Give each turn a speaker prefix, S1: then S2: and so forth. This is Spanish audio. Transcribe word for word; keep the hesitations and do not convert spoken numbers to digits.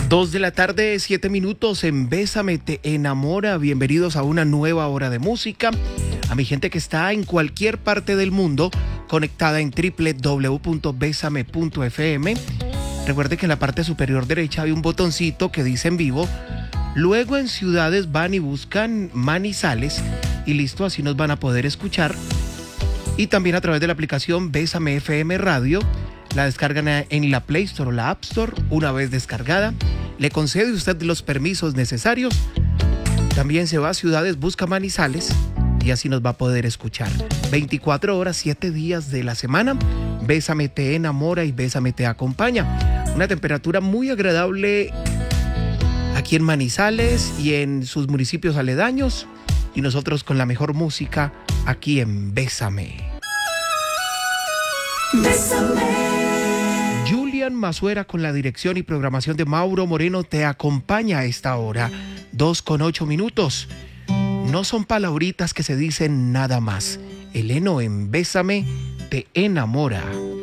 S1: Dos de la tarde, siete minutos en Bésame te enamora. Bienvenidos a una nueva hora de música. A mi gente que está en cualquier parte del mundo, conectada en doble u doble u doble u punto besame punto efe eme. Recuerde que en la parte superior derecha hay un botoncito que dice en vivo. Luego en ciudades van y buscan Manizales y listo, así nos van a poder escuchar. Y también a través de la aplicación Bésame F M Radio. La descargan en la Play Store o la App Store. Una vez descargada, le concede usted los permisos necesarios. También se va a ciudades, busca Manizales y así nos va a poder escuchar. veinticuatro horas, siete días de la semana. Bésame te enamora y Bésame te acompaña. Una temperatura muy agradable aquí en Manizales y en sus municipios aledaños. Y nosotros con la mejor música aquí en Bésame.
S2: Bésame.
S1: Julian Mazuera con la dirección y programación de Mauro Moreno te acompaña a esta hora. Dos con ocho minutos. No son palabritas que se dicen nada más. Eleno en Bésame te enamora.